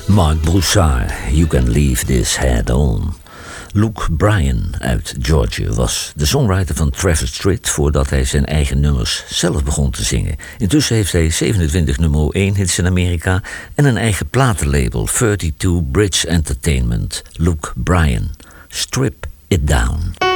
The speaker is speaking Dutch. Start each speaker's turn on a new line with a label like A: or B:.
A: Mark Broussard, You Can Leave This Head On. Luke Bryan uit Georgia was de songwriter van Travis Tritt voordat hij zijn eigen nummers zelf begon te zingen. Intussen heeft hij 27 nummer 1 hits in Amerika en een eigen platenlabel, 32 Bridge Entertainment. Luke Bryan, Strip It Down.